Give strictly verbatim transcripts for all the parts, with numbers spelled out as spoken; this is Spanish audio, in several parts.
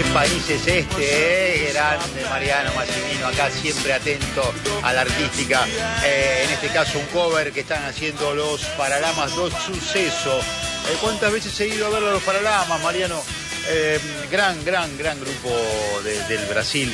país es este, eh? Grande Mariano Massimino, acá siempre atento a la artística. Eh, en este caso un cover que están haciendo los Paralamas do Sucesso. Eh, ¿Cuántas veces he ido a ver a los Paralamas, Mariano? Eh, gran, gran, gran grupo de, del Brasil.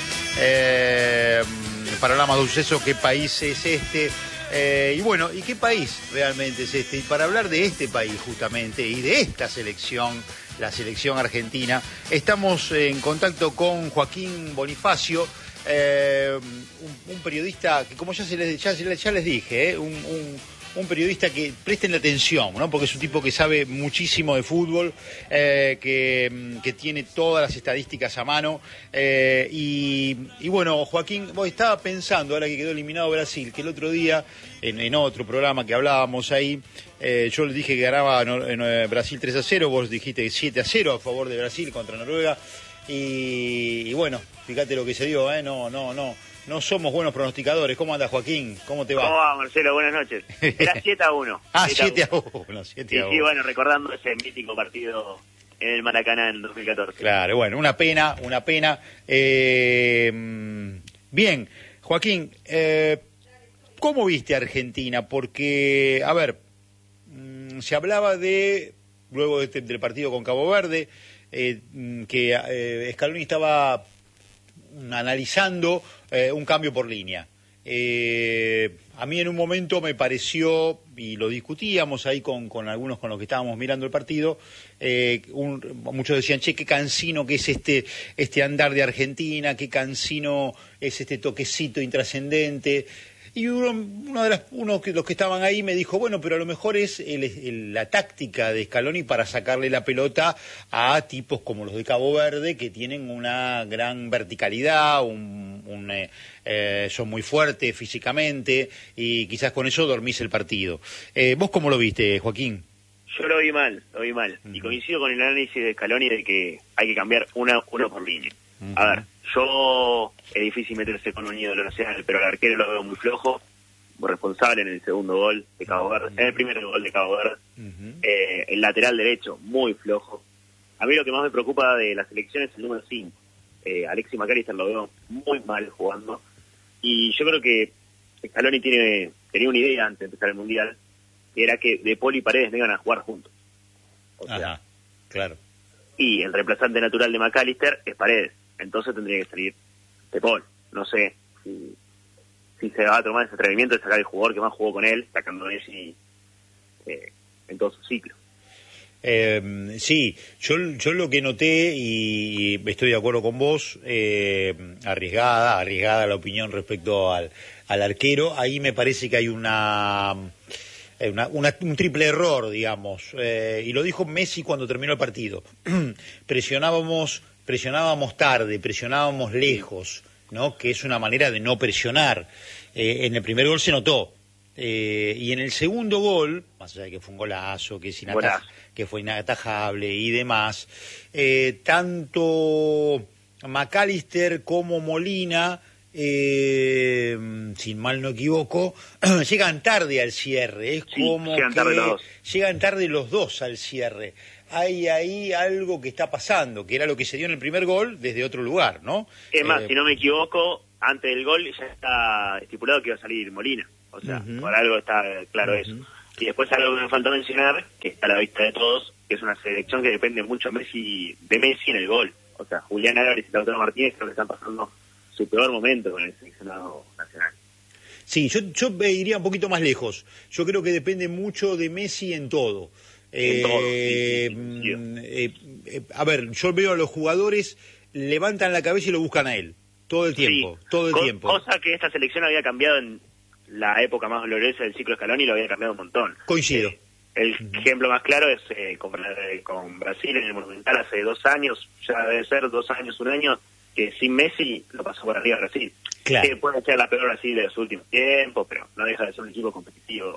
Eh, Paralamas do Sucesso, ¿qué país es este? Eh, y bueno, ¿y qué país realmente es este? Y para hablar de este país justamente y de esta selección, la selección argentina, estamos en contacto con Joaquín Bonifacio, eh, un, un periodista que, como ya, se les, ya, ya les dije, eh, un, un, un periodista que presten la atención, ¿no? Porque es un tipo que sabe muchísimo de fútbol, eh, que, que tiene todas las estadísticas a mano. Eh, y, y bueno, Joaquín, vos estaba pensando, ahora que quedó eliminado Brasil, que el otro día, en, en otro programa que hablábamos ahí, eh, yo les dije que ganaba no, eh, Brasil tres a cero, vos dijiste siete a cero a favor de Brasil contra Noruega. Y, y bueno, fíjate lo que se dio, ¿eh? No, no, no. No somos buenos pronosticadores. ¿Cómo anda, Joaquín? ¿Cómo te va? ¿Cómo va, Marcelo? Buenas noches. Era siete a uno. Ah, siete a uno. siete a uno. Sí, sí, bueno, recordando ese mítico partido en el Maracaná en dos mil catorce. Claro, bueno, una pena, una pena. Eh, bien, Joaquín, eh, ¿cómo viste a Argentina? Porque, a ver, se hablaba de, luego de este, del partido con Cabo Verde, eh, que eh, Scaloni estaba analizando eh, un cambio por línea. Eh, a mí en un momento me pareció, y lo discutíamos ahí con, con algunos con los que estábamos mirando el partido, eh, un, muchos decían, che, qué cansino que es este, este andar de Argentina, qué cansino es este toquecito intrascendente. Y uno, uno de las, uno de los que estaban ahí me dijo, bueno, pero a lo mejor es el, el, la táctica de Scaloni para sacarle la pelota a tipos como los de Cabo Verde, que tienen una gran verticalidad, un, un, eh, eh, son muy fuertes físicamente, y quizás con eso dormís el partido. Eh, ¿Vos cómo lo viste, Joaquín? Yo lo vi mal, lo vi mal. Uh-huh. Y coincido con el análisis de Scaloni de que hay que cambiar una, uno por línea. Uh-huh. A ver, yo, es difícil meterse con un ídolo nacional, pero el arquero lo veo muy flojo, muy responsable en el segundo gol de Cabo Verde, uh-huh. en el primer gol de Cabo Verde. Uh-huh. Eh, el lateral derecho, muy flojo. A mí lo que más me preocupa de la selección es el número cinco. Eh, Alexis McAllister lo veo muy mal jugando. Y yo creo que Scaloni tiene, tenía una idea antes de empezar el Mundial, que era que De Paul y Paredes no iban a jugar juntos. O sea, ajá, claro. Y el reemplazante natural de McAllister es Paredes. Entonces tendría que salir De Paul. No sé si, si se va a tomar ese atrevimiento de sacar el jugador que más jugó con él, sacando a Messi eh, en todo su ciclo. Eh, sí, yo, yo lo que noté, y estoy de acuerdo con vos, eh, arriesgada, arriesgada la opinión respecto al, al arquero, ahí me parece que hay una... Una, una, un triple error, digamos, eh, y lo dijo Messi cuando terminó el partido. presionábamos presionábamos tarde, presionábamos lejos, ¿no? Que es una manera de no presionar. Eh, en el primer gol se notó, eh, y en el segundo gol, más allá de que fue un golazo, que, es inataj que fue inatajable y demás, eh, tanto McAllister como Molina, Eh, sin mal no equivoco, llegan tarde al cierre, es sí, como llegan que tarde los dos. llegan tarde los dos al cierre. Hay ahí algo que está pasando, que era lo que se dio en el primer gol desde otro lugar, ¿no? Es más, eh, si no me equivoco, antes del gol ya está estipulado que iba a salir Molina, o sea, uh-huh. por algo está claro uh-huh. eso. Y después algo que me faltó mencionar, que está a la vista de todos, que es una selección que depende mucho de Messi, de Messi en el gol. O sea, Julián Álvarez y Lautaro Martínez creo que están pasando su peor momento con el seleccionado nacional. Sí, yo, yo iría un poquito más lejos. Yo creo que depende mucho de Messi en todo. En eh, todo, sí, sí, sí, sí. Eh, eh, a ver, yo veo a los jugadores, levantan la cabeza y lo buscan a él. Todo el tiempo, sí, todo el co tiempo. Cosa que esta selección había cambiado en la época más gloriosa del ciclo Scaloni, lo había cambiado un montón. Coincido. Eh, el uh-huh. ejemplo más claro es eh, con, eh, con Brasil en el Monumental hace dos años, ya debe ser dos años, un año, que sin Messi lo pasó por arriba Brasil. Claro. Que puede ser la peor Brasil de los últimos tiempos, pero no deja de ser un equipo competitivo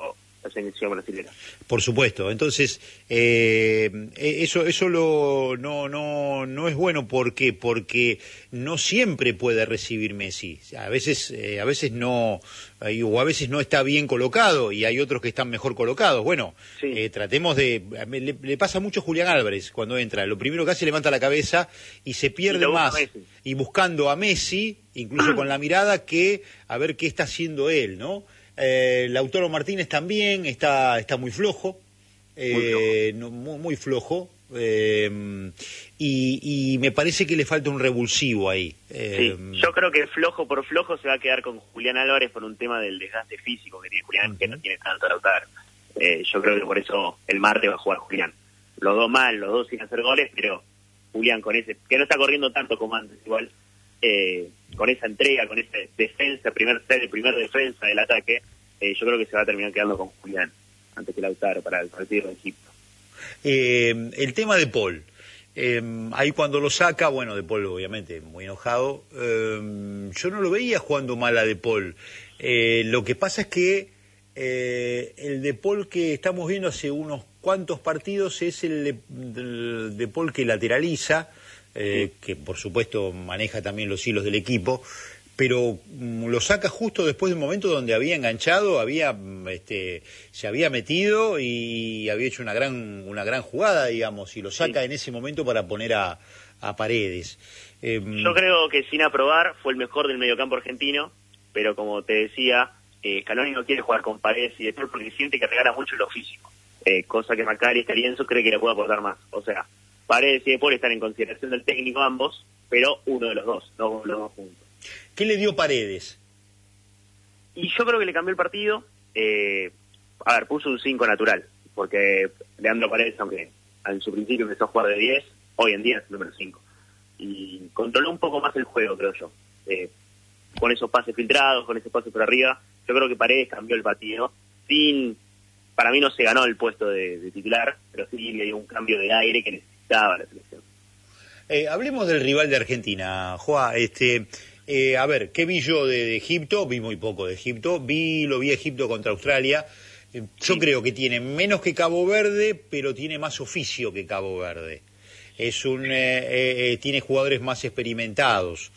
la selección brasileña. Por supuesto. Entonces, eh, eso eso lo no no no es bueno. ¿Por qué? Porque no siempre puede recibir Messi. A veces eh, a veces no o a veces no está bien colocado y hay otros que están mejor colocados. Bueno, sí. eh, tratemos de le, le pasa mucho a Julián Álvarez cuando entra. Lo primero que hace levanta la cabeza y se pierde y más y buscando a Messi, incluso con la mirada, que a ver qué está haciendo él, ¿no? Eh, Lautaro Martínez también está está muy flojo, eh, muy flojo, no, muy, muy flojo eh, y, y me parece que le falta un revulsivo ahí. Eh, sí, yo creo que flojo por flojo se va a quedar con Julián Álvarez por un tema del desgaste físico que tiene Julián, uh-huh. que no tiene tanto Lautaro. Eh, yo creo que por eso el martes va a jugar Julián. Los dos mal, los dos sin hacer goles, pero Julián con ese, que no está corriendo tanto como antes igual, eh, con esa entrega, con esa defensa, primer set, el primer defensa del ataque, eh, yo creo que se va a terminar quedando con Julián antes que Lautaro para el partido de Egipto. Eh, el tema de Paul, eh, ahí cuando lo saca, bueno, de Paul obviamente muy enojado, eh, yo no lo veía jugando mal a De Paul. Eh, lo que pasa es que eh, el De Paul que estamos viendo hace unos cuantos partidos es el de, el de Paul que lateraliza, eh, que por supuesto maneja también los hilos del equipo, pero um, lo saca justo después del momento donde había enganchado, había este, se había metido y había hecho una gran una gran jugada, digamos, y lo saca sí. en ese momento para poner a, a Paredes. Eh, Yo creo que sin aprobar fue el mejor del mediocampo argentino, pero como te decía, eh, Scaloni no quiere jugar con Paredes y después porque siente que regala mucho lo físico, eh, cosa que Macari y Carienzo cree que le puede aportar más. O sea, Paredes y De Paul están en consideración del técnico ambos, pero uno de los dos, no los dos juntos. ¿Qué le dio Paredes? Y yo creo que le cambió el partido. Eh, a ver, puso un cinco natural, porque Leandro Paredes, aunque en su principio empezó a jugar de diez, hoy en día es el número cinco. Y controló un poco más el juego, creo yo. Eh, con esos pases filtrados, con ese pase por arriba, yo creo que Paredes cambió el partido. Sin, para mí no se ganó el puesto de, de titular, pero sí le dio un cambio de aire que necesitaba la selección. Eh, hablemos del rival de Argentina, Joa. Este... Eh, a ver, ¿qué vi yo de, de Egipto? Vi muy poco de Egipto. Vi, lo vi Egipto contra Australia. Eh, yo sí. creo que tiene menos que Cabo Verde, pero tiene más oficio que Cabo Verde. Es un, eh, eh, tiene jugadores más experimentados.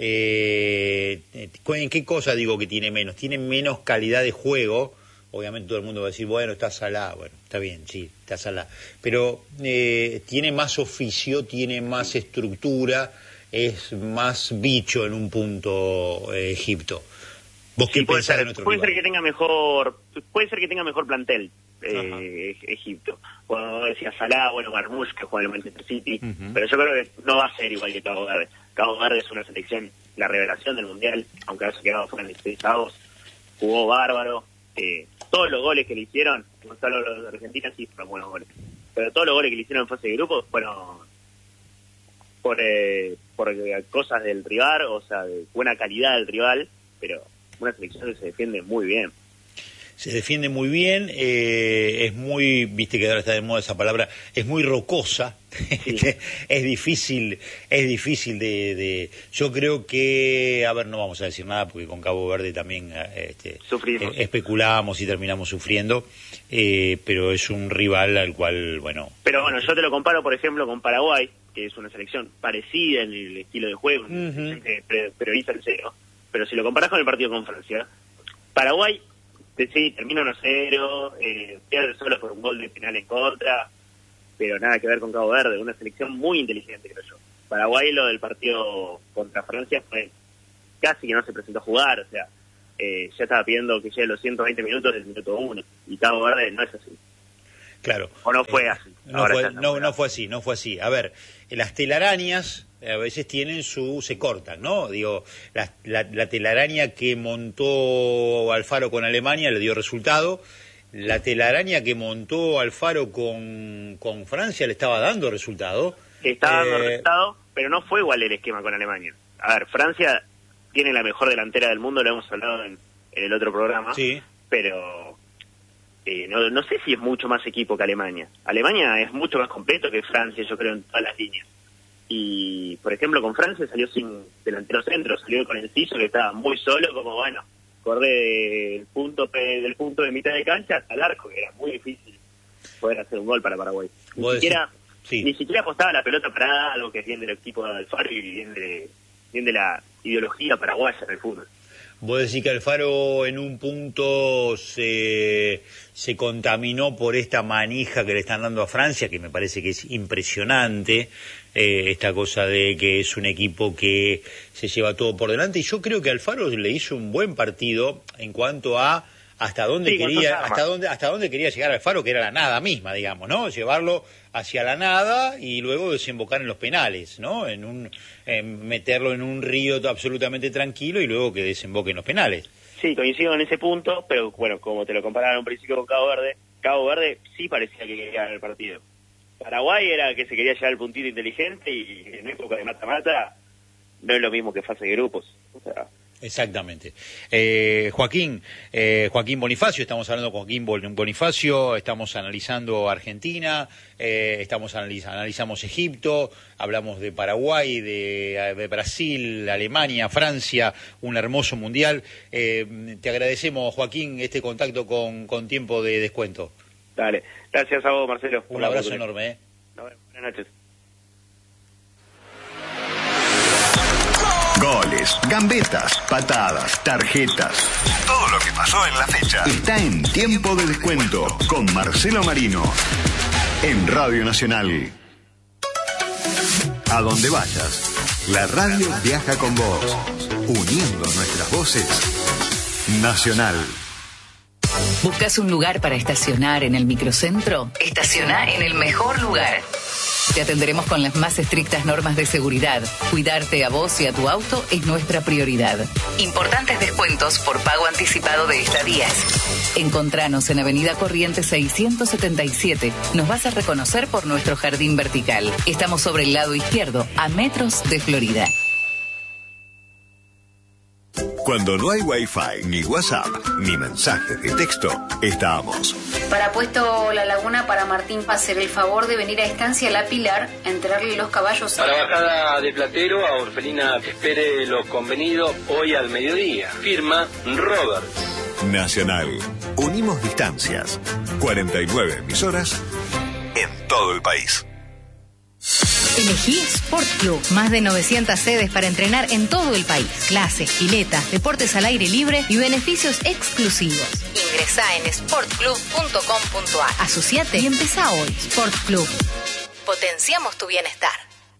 Eh, ¿En qué cosa digo que tiene menos? Tiene menos calidad de juego. Obviamente todo el mundo va a decir, bueno, está Salah. Bueno, está bien, sí, está Salah. Pero eh, tiene más oficio, tiene más estructura. Es más bicho en un punto eh, Egipto. ¿Vos sí, qué puede pensás ser, en otro puede lugar? ser que tenga mejor puede ser que tenga mejor plantel eh, Egipto. Cuando decía Salah, bueno, Marmoush que juega en el Manchester City, uh-huh. pero yo creo que no va a ser igual que Cabo Verde. Cabo Verde es una selección, la revelación del Mundial, aunque haya quedado fuera en dieciséis, jugó bárbaro, eh, todos los goles que le hicieron, no solo los de Argentina, sí fueron buenos goles, pero todos los goles que le hicieron en fase de grupos fueron por eh, por cosas del rival, o sea, de buena calidad del rival, pero una selección que se defiende muy bien. Se defiende muy bien, eh, es muy, viste que ahora está de moda esa palabra, es muy rocosa, sí. es difícil, es difícil de, de, yo creo que, a ver, no vamos a decir nada porque con Cabo Verde también este, Sufrimos. Eh, especulamos y terminamos sufriendo, eh, pero es un rival al cual, bueno... Pero bueno, yo te lo comparo, por ejemplo, con Paraguay, que es una selección parecida en el estilo de juego, uh-huh. que prioriza el cero, pero si lo comparás con el partido con Francia, Paraguay... Sí, termina uno cero, eh, pierde solo por un gol de penal en contra, pero nada que ver con Cabo Verde, una selección muy inteligente, creo yo. Paraguay, lo del partido contra Francia fue casi que no se presentó a jugar, o sea, eh, ya estaba pidiendo que llegue los ciento veinte minutos del minuto uno, y Cabo Verde no es así. Claro. O no fue eh, así. No fue, no, no fue así, no fue así. A ver, las telarañas a veces tienen su, se cortan, ¿no? Digo, la, la, la telaraña que montó Alfaro con Alemania le dio resultado, la telaraña que montó Alfaro con, con Francia le estaba dando resultado. Estaba dando eh... resultado, pero no fue igual el esquema con Alemania. A ver, Francia tiene la mejor delantera del mundo, lo hemos hablado en, en el otro programa, sí. pero eh, no, no sé si es mucho más equipo que Alemania. Alemania es mucho más completo que Francia, yo creo, en todas las líneas. Y, por ejemplo, con Francia salió sin delantero centro, salió con Enciso, que estaba muy solo, como bueno, acordé del punto del punto de mitad de cancha hasta el arco, que era muy difícil poder hacer un gol para Paraguay. Ni siquiera, sí. ni siquiera apostaba la pelota parada, algo que es bien del equipo de Alfaro y bien de, bien de la ideología paraguaya del fútbol. Vos decís que Alfaro en un punto se, se contaminó por esta manija que le están dando a Francia, que me parece que es impresionante, eh, esta cosa de que es un equipo que se lleva todo por delante, y yo creo que Alfaro le hizo un buen partido en cuanto a hasta dónde sí, quería hasta dónde hasta dónde quería llegar Alfaro, que era la nada misma, digamos, ¿no? Llevarlo hacia la nada y luego desembocar en los penales, ¿no? En un en meterlo en un río absolutamente tranquilo y luego que desemboque en los penales. Sí, coincido en ese punto, pero bueno, como te lo compararon a un principio con Cabo Verde, Cabo Verde sí parecía que quería ganar el partido. Paraguay era que se quería llevar el puntito inteligente y en época de mata-mata no es lo mismo que fase de grupos. O sea, exactamente. Eh, Joaquín, eh, Joaquín Bonifacio, estamos hablando con Joaquín Bonifacio, estamos analizando Argentina, eh, estamos analiz analizamos Egipto, hablamos de Paraguay, de, de Brasil, Alemania, Francia, un hermoso mundial. Eh, te agradecemos, Joaquín, este contacto con, con tiempo de descuento. Dale, gracias a vos, Marcelo. Un abrazo enorme. ¿eh? Buenas noches. Goles, gambetas, patadas, tarjetas. Todo lo que pasó en la fecha está en Tiempo de Descuento con Marcelo Marino en Radio Nacional. A donde vayas, la radio viaja con vos, uniendo nuestras voces. Nacional. ¿Buscas un lugar para estacionar en el microcentro? Estaciona en el mejor lugar. Te atenderemos con las más estrictas normas de seguridad. Cuidarte a vos y a tu auto es nuestra prioridad. Importantes descuentos por pago anticipado de estadías. Encontranos en Avenida Corrientes seiscientos setenta y siete. Nos vas a reconocer por nuestro jardín vertical. Estamos sobre el lado izquierdo, a metros de Florida. Cuando no hay Wi-Fi, ni WhatsApp, ni mensajes de texto, estamos. Para Puesto La Laguna, para Martín, hacer el favor de venir a Estancia La Pilar, enterrarle los caballos. Para Bajada de Platero, a Orfelina que espere lo convenido hoy al mediodía. Firma Robert. Nacional. Unimos distancias. cuarenta y nueve emisoras en todo el país. Elegí Sport Club. Más de novecientas sedes para entrenar en todo el país. Clases, piletas, deportes al aire libre y beneficios exclusivos. Ingresá en sport club punto com punto a r. Asociate y empezá hoy. Sport Club. Potenciamos tu bienestar.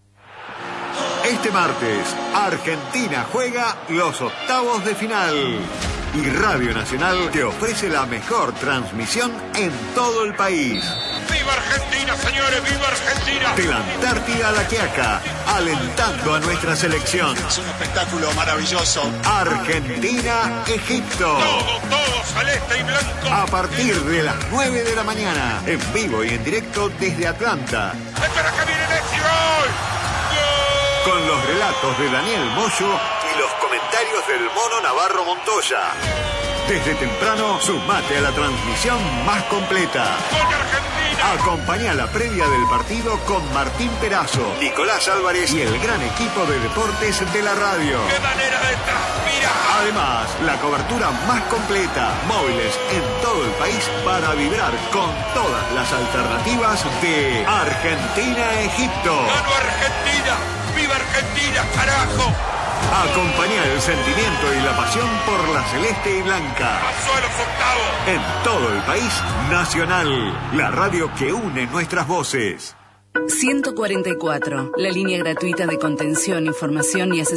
Este martes, Argentina juega los octavos de final. Y Radio Nacional te ofrece la mejor transmisión en todo el país. ¡Viva Argentina, señores! ¡Viva Argentina! De la Antártida a la Quiaca, alentando a nuestra selección. Es un espectáculo maravilloso. Argentina-Egipto. Todo, todo, celeste y blanco. A partir de las nueve de la mañana, en vivo y en directo desde Atlanta. ¡Espera que viene Messi! ¡Gol! ¡Gol! Con los relatos de Daniel Moyo y los comentarios del Mono Navarro Montoya. Desde temprano, sumate a la transmisión más completa. ¡Gol de Argentina! Acompañá la previa del partido con Martín Perazo, Nicolás Álvarez y el gran equipo de deportes de la radio. ¡Qué manera de transpirar! Además, la cobertura más completa, móviles en todo el país para vibrar con todas las alternativas de Argentina-Egipto. ¡Gano Argentina! ¡Viva Argentina, carajo! Acompañá el sentimiento y la pasión por la celeste y blanca. ¡Pasó a los octavos! En todo el país, Nacional, la radio que une nuestras voces. ciento cuarenta y cuatro, la línea gratuita de contención, información y asesoría.